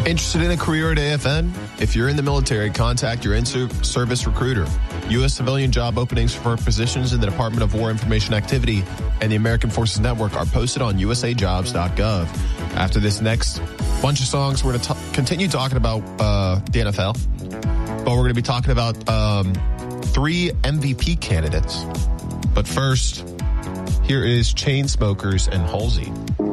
Interested in a career at AFN? If you're in the military, contact your in-service recruiter. U.S. civilian job openings for positions in the Department of War Information Activity and the American Forces Network are posted on usajobs.gov. After this next bunch of songs, we're going to continue talking about the NFL, but we're going to be talking about 3 MVP candidates. But first, here is Chainsmokers and Halsey.